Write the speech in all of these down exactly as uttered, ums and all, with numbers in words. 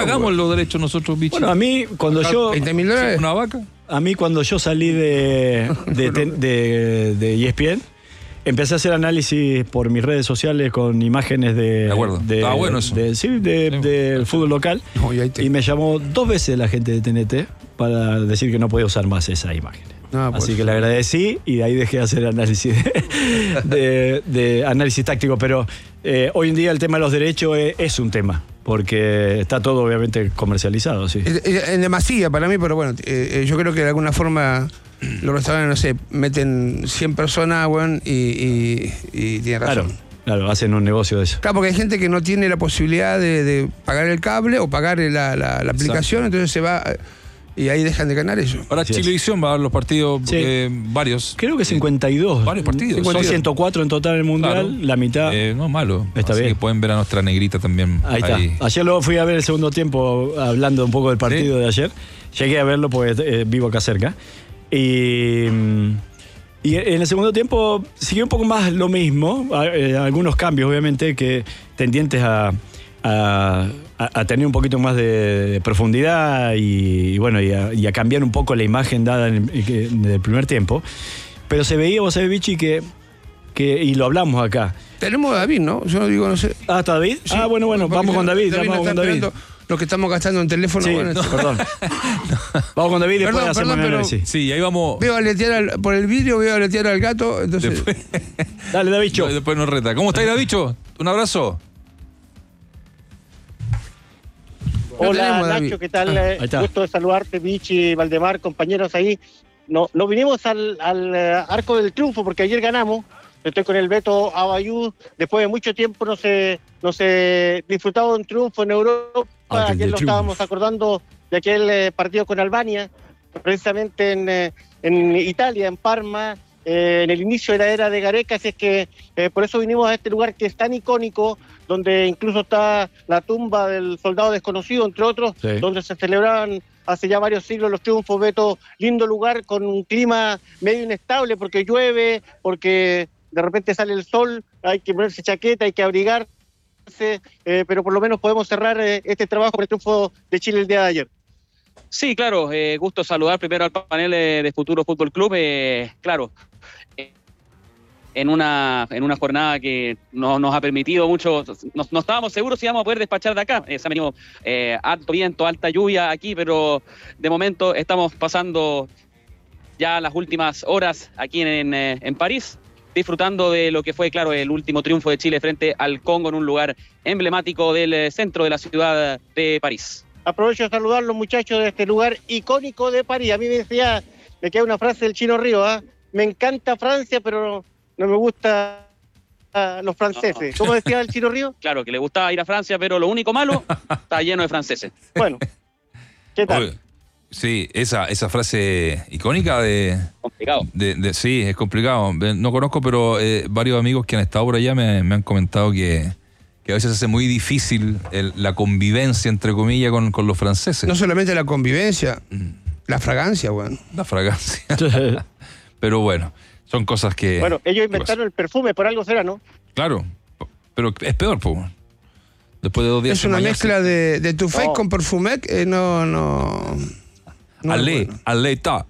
pagamos los derechos nosotros, bicho. Bueno, a mí, cuando yo... ¿veinte mil dólares? ¿Una vaca? A mí, cuando yo salí de, de, de, de, de E S P N, empecé a hacer análisis por mis redes sociales con imágenes de... De acuerdo. De, Ah, bueno eso. de, sí, de, Sí. del fútbol local. No, y ahí te- Y me llamó dos veces la gente de T N T para decir que no podía usar más esa imagen. No, pues. Así que le agradecí y de ahí dejé de hacer análisis de, de, de análisis táctico. Pero eh, hoy en día el tema de los derechos es, es un tema, porque está todo obviamente comercializado, sí. Es- es- En demasía para mí, pero bueno, eh, eh, yo creo que de alguna forma los restaurantes, no sé, meten cien personas, weón, y, y, y tiene razón. Claro, claro, hacen un negocio de eso. Claro, porque hay gente que no tiene la posibilidad de, de pagar el cable o pagar la, la, la aplicación, entonces se va y ahí dejan de ganar ellos. Ahora Así es. Chilevisión va a dar los partidos, Sí. eh, varios. Creo que cincuenta y dos. Varios partidos. Son Sí. ciento cuatro en total en el Mundial, Claro. la mitad. Eh, no es malo. Está Así bien. que pueden ver a nuestra negrita también. Ahí está. Ayer lo fui a ver el segundo tiempo, hablando un poco del partido ¿Sí? de ayer. Llegué a verlo porque eh, vivo acá cerca. Y, mm, y en el segundo tiempo siguió un poco más lo mismo. a- eh, algunos cambios, obviamente, que tendientes a, a, a- a tener un poquito más de, de profundidad y, y bueno, y a, y a cambiar un poco la imagen dada en el, que- en el primer tiempo. Pero se veía, vos sabés, Vichy, que, que, y lo hablamos acá. Tenemos a David, ¿no? Yo no digo, no sé. Ah, ¿está David? Sí, ah, bueno, bueno, porque vamos con David. David vamos nos con está David. esperando. Lo que estamos gastando en teléfono. Sí, bueno, no, esto- perdón. Vamos con David y después Perdón, hacemos perdón, el pero- análisis. Sí, y ahí vamos. Veo aletear al- por el vidrio, veo aletear al gato, entonces. Después, Dale, David. Cho. después nos reta. ¿Cómo estáis, Davicho? Un abrazo. No Hola tenemos, David. Nacho, ¿qué tal? Ah, Eh, ahí está. Gusto de saludarte, Vichy, Valdemar, compañeros ahí. No, no vinimos al, al eh, Arco del Triunfo porque ayer ganamos. Estoy con el Beto Abayú. Después de mucho tiempo no se, no se disfrutaba un triunfo en Europa. Arco del Ayer lo Triunfo. estábamos acordando de aquel eh, partido con Albania, precisamente en, eh, en Italia, en Parma, eh, en el inicio de la era de Gareca. Así es que eh, por eso vinimos a este lugar que es tan icónico, donde incluso está la tumba del soldado desconocido, entre otros, Sí. donde se celebraban hace ya varios siglos los triunfos. Beto, lindo lugar con un clima medio inestable porque llueve, porque de repente sale el sol, hay que ponerse chaqueta, hay que abrigarse, eh, pero por lo menos podemos cerrar eh, este trabajo con el triunfo de Chile el día de ayer. Sí, claro, eh, gusto saludar primero al panel de, de Futuro Fútbol Club. Eh, claro, eh, en una en una jornada que no, nos ha permitido mucho, no, no estábamos seguros si íbamos a poder despachar de acá. Eh, se ha venido eh, alto viento, alta lluvia aquí, pero de momento estamos pasando ya las últimas horas aquí en, en, en París, disfrutando de lo que fue, claro, el último triunfo de Chile frente al Congo en un lugar emblemático del centro de la ciudad de París. Aprovecho de saludar a los muchachos de este lugar icónico de París. A mí me decía, me queda una frase del Chino Río, ¿ah? Me encanta Francia, pero no me gusta ah, los franceses. ¿Cómo decía el Chino Río? Claro, que le gustaba ir a Francia, pero lo único malo, está lleno de franceses. Bueno, ¿qué tal? Oye, sí, esa, esa frase icónica de, Complicado. de, de- Sí, es complicado. No conozco, pero eh, varios amigos que han estado por allá me, me han comentado que, que a veces se hace muy difícil el- la convivencia, entre comillas, con, con los franceses. No solamente la convivencia, la fragancia, weón. La fragancia. Pero bueno, son cosas que... Bueno, ellos que inventaron el perfume, por algo será, ¿no? pasan. Claro, pero es peor, pues. Después de dos días Es una sin mezcla bañarse. de, de tu fake No. con Perfumec, eh, no, no. no es Ale, bueno. ale, está.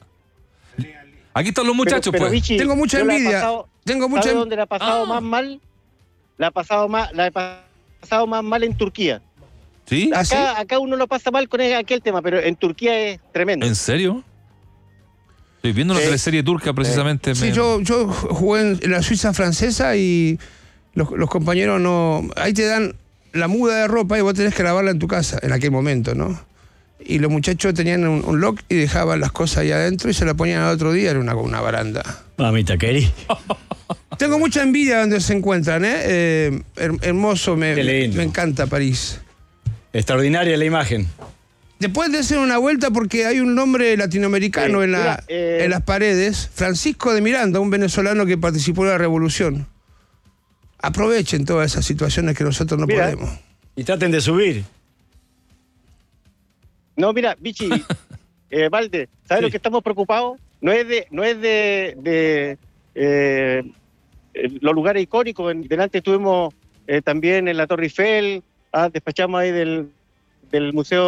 Aquí están los muchachos, Pero- pero, pues. Vichy, Tengo mucha yo la he envidia. pasado- Tengo mucha ¿Sabe en- dónde la ha pasado Ah. más mal? La ha pasado más, la he pasado más mal en Turquía. ¿Sí? ¿Ah, sí? Acá, acá uno lo pasa mal con aquel tema, pero en Turquía es tremendo. ¿En serio? Estoy viendo una Sí. teleserie turca precisamente. Sí, me- yo, yo jugué en la Suiza francesa y los, los compañeros no. Ahí te dan la muda de ropa y vos tenés que lavarla en tu casa, en aquel momento, ¿no? Y los muchachos tenían un, un lock y dejaban las cosas ahí adentro y se la ponían al otro día en una, una baranda. Mamita, querida. Tengo mucha envidia donde se encuentran, ¿eh? Eh, her- hermoso, me, Qué lindo. me encanta París. Extraordinaria la imagen. Después de hacer una vuelta, porque hay un nombre latinoamericano Sí, en, la, mira, eh, en las paredes, Francisco de Miranda, un venezolano que participó en la revolución. Aprovechen todas esas situaciones que nosotros no Mira. podemos. Y traten de subir. No, mira, Vichy, eh, Valde, ¿sabes Sí. lo que estamos preocupados? No es de, no es de, de eh, eh, los lugares icónicos. En- delante estuvimos eh, también en la Torre Eiffel, ah, despachamos ahí del, del Museo